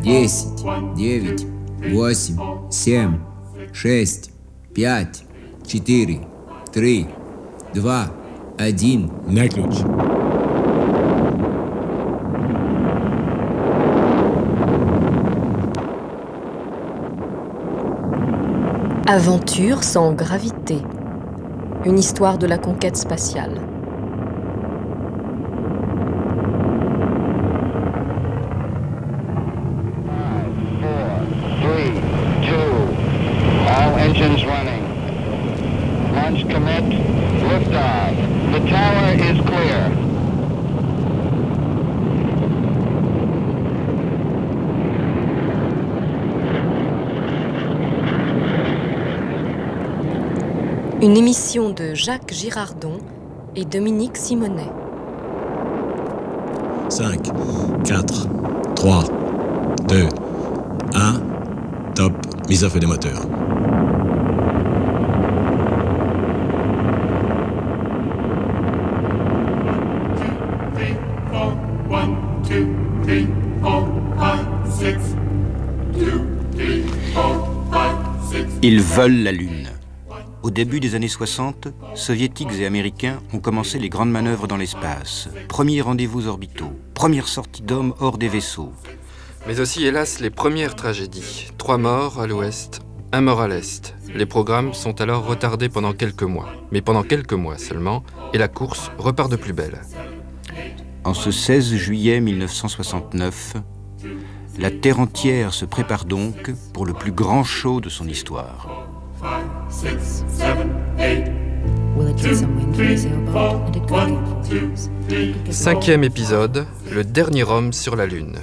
10, 9, 8, 7, 6, 5, 4, 3, 2, 1. На ключ. Aventure sans gravité. Une histoire de la conquête spatiale. Engines running. Launch commit. Liftoff. The tower is clear. Une émission de Jacques Girardon et Dominique Simonet. 5, 4, 3, 2, 1. Top. Mise à feu des moteurs. Ils veulent la Lune. Au début des années 60, soviétiques et américains ont commencé les grandes manœuvres dans l'espace. Premiers rendez-vous orbitaux, première sortie d'hommes hors des vaisseaux. Mais aussi, hélas, les premières tragédies. 3 morts à l'ouest, 1 mort à l'est. Les programmes sont alors retardés pendant quelques mois. Mais pendant quelques mois seulement, et la course repart de plus belle. En ce 16 juillet 1969, la Terre entière se prépare donc pour le plus grand show de son histoire. 5, 6, 7, 8. 5e épisode, le dernier homme sur la Lune.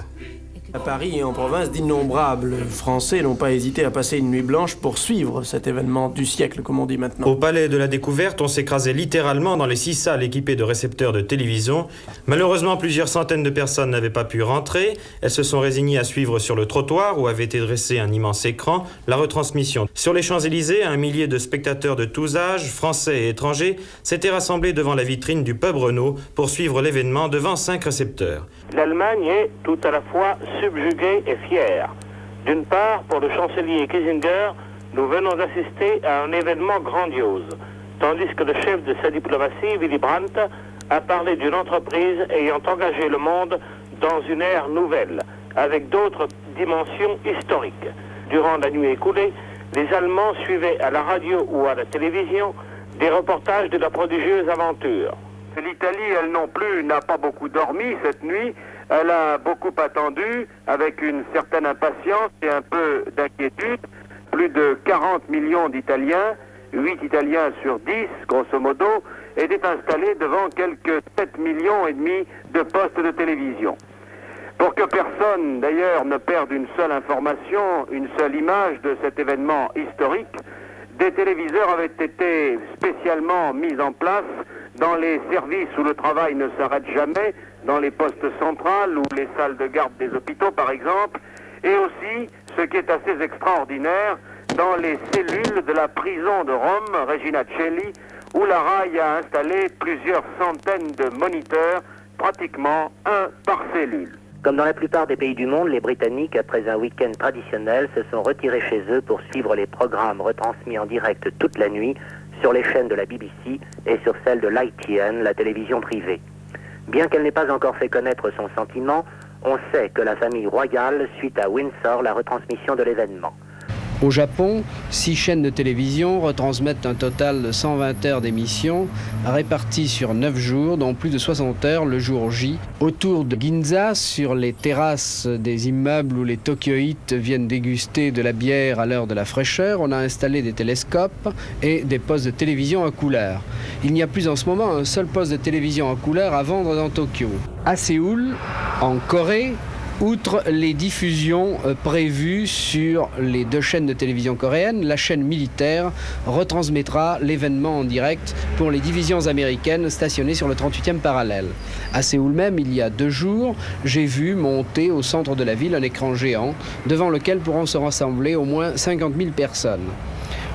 À Paris et en province, d'innombrables Français n'ont pas hésité à passer une nuit blanche pour suivre cet événement du siècle, comme on dit maintenant. Au Palais de la Découverte, on s'écrasait littéralement dans les 6 salles équipées de récepteurs de télévision. Malheureusement, plusieurs centaines de personnes n'avaient pas pu rentrer. Elles se sont résignées à suivre sur le trottoir où avait été dressé un immense écran, la retransmission. Sur les Champs-Élysées, 1 millier de spectateurs de tous âges, français et étrangers, s'étaient rassemblés devant la vitrine du pub Renault pour suivre l'événement devant 5 récepteurs. L'Allemagne est tout à la fois subjuguée et fière. D'une part, pour le chancelier Kissinger, nous venons d'assister à un événement grandiose, tandis que le chef de sa diplomatie, Willy Brandt, a parlé d'une entreprise ayant engagé le monde dans une ère nouvelle, avec d'autres dimensions historiques. Durant la nuit écoulée, les Allemands suivaient à la radio ou à la télévision des reportages de la prodigieuse aventure. L'Italie, elle non plus, n'a pas beaucoup dormi cette nuit. Elle a beaucoup attendu, avec une certaine impatience et un peu d'inquiétude. Plus de 40 millions d'Italiens, 8 Italiens sur 10, grosso modo, étaient installés devant quelques 7 millions et demi de postes de télévision. Pour que personne, d'ailleurs, ne perde une seule information, une seule image de cet événement historique, des téléviseurs avaient été spécialement mis en place dans les services où le travail ne s'arrête jamais, dans les postes centrales ou les salles de garde des hôpitaux par exemple, et aussi, ce qui est assez extraordinaire, dans les cellules de la prison de Rome, Regina Coeli, où la RAI a installé plusieurs centaines de moniteurs, pratiquement 1 par cellule. Comme dans la plupart des pays du monde, les Britanniques, après un week-end traditionnel, se sont retirés chez eux pour suivre les programmes retransmis en direct toute la nuit sur les chaînes de la BBC et sur celles de l'ITN, la télévision privée. Bien qu'elle n'ait pas encore fait connaître son sentiment, on sait que la famille royale suit à Windsor la retransmission de l'événement. Au Japon, 6 chaînes de télévision retransmettent un total de 120 heures d'émissions réparties sur 9 jours, dont plus de 60 heures le jour J. Autour de Ginza, sur les terrasses des immeubles où les Tokyoïtes viennent déguster de la bière à l'heure de la fraîcheur, on a installé des télescopes et des postes de télévision à couleur. Il n'y a plus en ce moment un seul poste de télévision à couleur à vendre dans Tokyo. À Séoul, en Corée, outre les diffusions prévues sur les 2 chaînes de télévision coréennes, la chaîne militaire retransmettra l'événement en direct pour les divisions américaines stationnées sur le 38e parallèle. À Séoul même, il y a 2 jours, j'ai vu monter au centre de la ville un écran géant devant lequel pourront se rassembler au moins 50 000 personnes.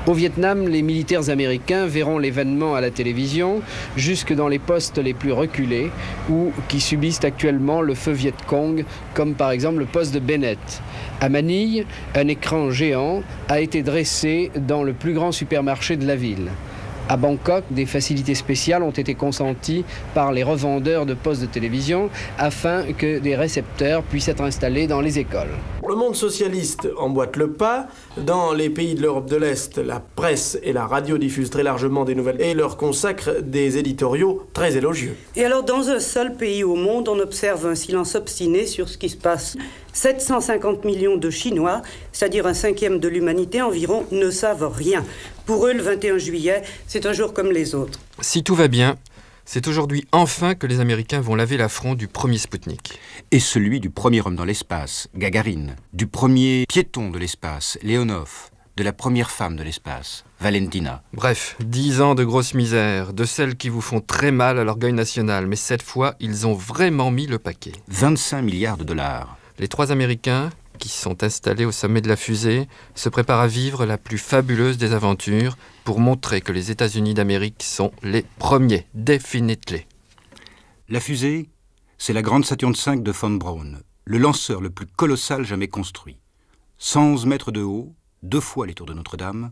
Au Vietnam, les militaires américains verront l'événement à la télévision jusque dans les postes les plus reculés ou qui subissent actuellement le feu Viet Cong, comme par exemple le poste de Bennett. À Manille, un écran géant a été dressé dans le plus grand supermarché de la ville. À Bangkok, des facilités spéciales ont été consenties par les revendeurs de postes de télévision afin que des récepteurs puissent être installés dans les écoles. Le monde socialiste emboîte le pas. Dans les pays de l'Europe de l'Est, la presse et la radio diffusent très largement des nouvelles et leur consacrent des éditoriaux très élogieux. Et alors, dans un seul pays au monde, on observe un silence obstiné sur ce qui se passe. 750 millions de Chinois, c'est-à-dire un cinquième de l'humanité environ, ne savent rien. Pour eux, le 21 juillet, c'est un jour comme les autres. Si tout va bien, c'est aujourd'hui enfin que les Américains vont laver l'affront du premier Spoutnik. Et celui du premier homme dans l'espace, Gagarine, du premier piéton de l'espace, Leonov, de la première femme de l'espace, Valentina. Bref, 10 ans de grosse misère, de celles qui vous font très mal à l'orgueil national, mais cette fois, ils ont vraiment mis le paquet. 25 milliards de dollars. Les 3 Américains, qui sont installés au sommet de la fusée, se préparent à vivre la plus fabuleuse des aventures pour montrer que les États-Unis d'Amérique sont les premiers, definitely. La fusée, c'est la grande Saturn V de von Braun, le lanceur le plus colossal jamais construit. 111 mètres de haut, 2 fois les tours de Notre-Dame,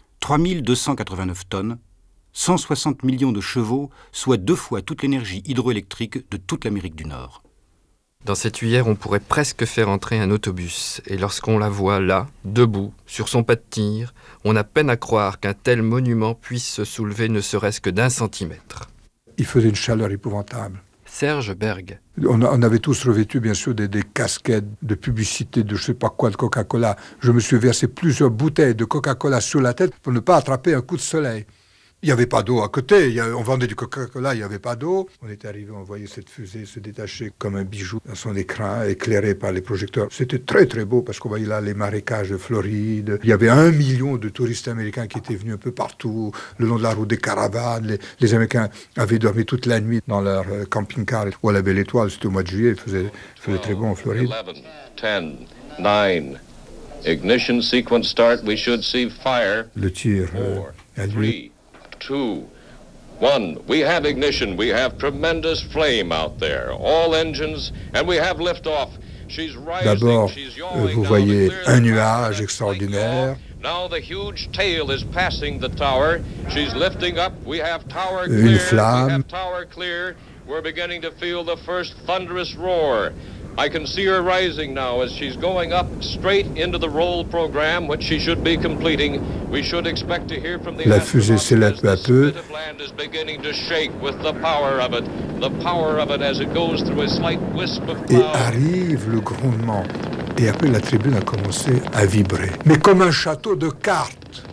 3289 tonnes, 160 millions de chevaux, soit 2 fois toute l'énergie hydroélectrique de toute l'Amérique du Nord. Dans cette tuyère, on pourrait presque faire entrer un autobus. Et lorsqu'on la voit là, debout, sur son pas de tir, on a peine à croire qu'un tel monument puisse se soulever ne serait-ce que d'1 centimètre. Il faisait une chaleur épouvantable. Serge Berg. On avait tous revêtu, bien sûr, des casquettes de publicité de je ne sais pas quoi, de Coca-Cola. Je me suis versé plusieurs bouteilles de Coca-Cola sur la tête pour ne pas attraper un coup de soleil. Il n'y avait pas d'eau à côté, on vendait du Coca-Cola, il n'y avait pas d'eau. On était arrivé, on voyait cette fusée se détacher comme un bijou dans son écran, éclairé par les projecteurs. C'était très très beau parce qu'on voyait là les marécages de Floride. Il y avait 1 million de touristes américains qui étaient venus un peu partout, le long de la route des caravanes. Les Américains avaient dormi toute la nuit dans leur camping-car ou à la Belle Étoile, c'était au mois de juillet, il faisait très bon en Floride. 11, 10, 9, ignition sequence start, we should see fire. Le tir a lieu. 2, 1, we have ignition, we have tremendous flame out there, all engines, and we have liftoff. She's rising, D'abord, she's yawing, vous voyez un nuage extraordinaire. Now the huge tail is passing the tower. She's lifting up. We have tower clear. Une flamme. We have tower clear. We're beginning to feel the first thunderous roar. I can see her rising now as she's going up straight into the roll program, which she should be completing. We should expect to hear from the La fusée s'élève peu à peu. land is beginning to shake with the power of it as it goes through a slight wisp of Et cloud. arrive le grondement. Et après, la tribune a commencé à vibrer. Mais comme un château de cartes.